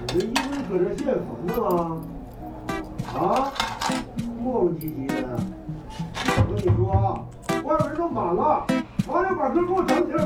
这一会搁这现缝的吗？啊，磨磨唧唧的。我跟你说啊，外边都满了，马上把歌给我整起来。